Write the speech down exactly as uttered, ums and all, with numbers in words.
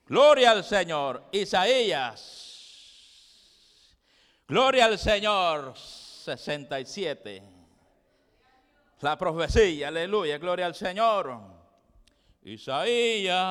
Gloria al Señor. Isaías. Gloria al Señor. sesenta y siete. La profecía, aleluya, gloria al Señor. Isaías.